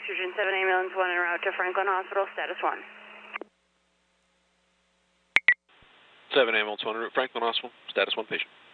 Surgeon 7 Ambulance 1 en route to Franklin Hospital, status 1. 7 Ambulance 1 en route, Franklin Hospital, status 1 patient.